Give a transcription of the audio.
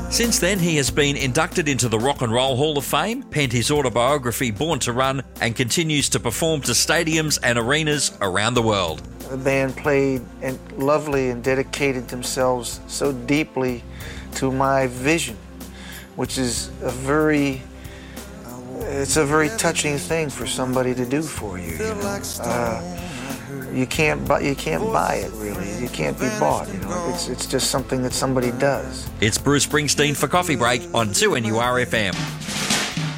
Since then, he has been inducted into the Rock and Roll Hall of Fame, penned his autobiography Born to Run, and continues to perform to stadiums and arenas around the world. The band played and lovely and dedicated themselves so deeply to my vision, which is it's a very touching thing for somebody to do for you. You can't buy it, really. You can't be bought. It's just something that somebody does. It's Bruce Springsteen for Coffee Break on 2NURFM.